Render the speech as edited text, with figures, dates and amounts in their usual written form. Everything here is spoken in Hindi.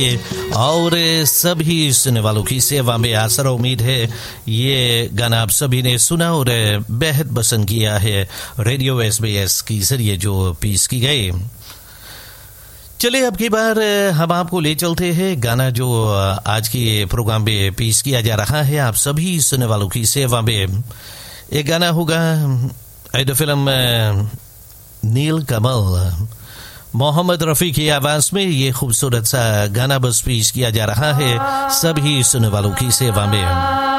और सभी सुनने वालों की सेवा में आसरा उम्मीद है ये गाना आप सभी ने सुना और बेहद पसंद किया है। रेडियो SBS के जरिए जो पेश की गई। चलिए अब की बार हम आपको ले चलते हैं गाना जो आज के प्रोग्राम में पेश किया जा रहा है आप सभी सुनने वालों की सेवा में। एक गाना होगा फिल्म नील कमल, मोहम्मद रफ़ी की आवाज में ये खूबसूरत सा गाना बस पेश किया जा रहा है सभी सुनने वालों की सेवा में।